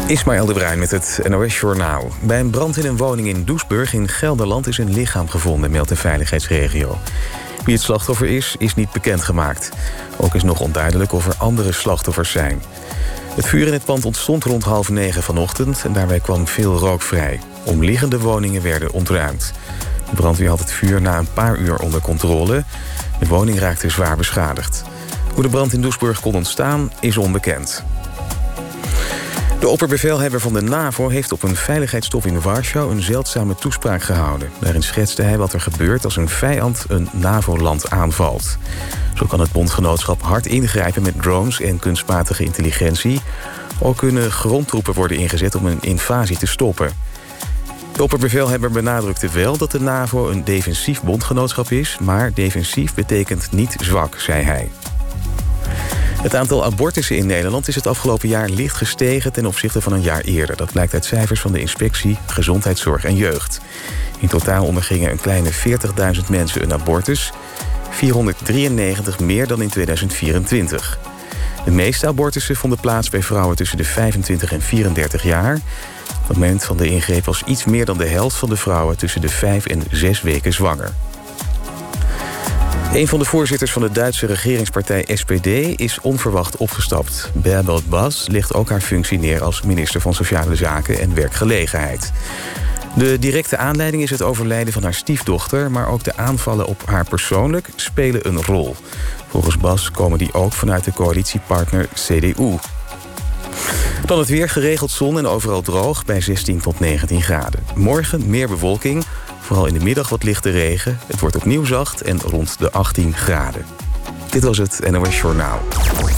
Ismaël de Bruin met het NOS Journaal. Bij een brand in een woning in Doesburg in Gelderland is een lichaam gevonden, meldt de veiligheidsregio. Wie het slachtoffer is niet bekendgemaakt. Ook is nog onduidelijk of er andere slachtoffers zijn. Het vuur in het pand ontstond rond 8:30 vanochtend en daarbij kwam veel rook vrij. Omliggende woningen werden ontruimd. De brandweer had het vuur na een paar uur onder controle. De woning raakte zwaar beschadigd. Hoe de brand in Doesburg kon ontstaan is onbekend. De opperbevelhebber van de NAVO heeft op een veiligheidstop in Warschau een zeldzame toespraak gehouden. Daarin schetste hij wat er gebeurt als een vijand een NAVO-land aanvalt. Zo kan het bondgenootschap hard ingrijpen met drones en kunstmatige intelligentie. Ook kunnen grondtroepen worden ingezet om een invasie te stoppen. De opperbevelhebber benadrukte wel dat de NAVO een defensief bondgenootschap is, maar defensief betekent niet zwak, zei hij. Het aantal abortussen in Nederland is het afgelopen jaar licht gestegen ten opzichte van een jaar eerder. Dat blijkt uit cijfers van de Inspectie Gezondheidszorg en Jeugd. In totaal ondergingen een kleine 40.000 mensen een abortus. 493 meer dan in 2024. De meeste abortussen vonden plaats bij vrouwen tussen de 25 en 34 jaar. Op het moment van de ingreep was iets meer dan de helft van de vrouwen tussen de 5 en 6 weken zwanger. Een van de voorzitters van de Duitse regeringspartij SPD is onverwacht opgestapt. Bärbel Bas legt ook haar functie neer als minister van Sociale Zaken en Werkgelegenheid. De directe aanleiding is het overlijden van haar stiefdochter, maar ook de aanvallen op haar persoonlijk spelen een rol. Volgens Bas komen die ook vanuit de coalitiepartner CDU. Dan het weer, geregeld zon en overal droog bij 16 tot 19 graden. Morgen meer bewolking, vooral in de middag wat lichte regen. Het wordt opnieuw zacht en rond de 18 graden. Dit was het NOS Journaal.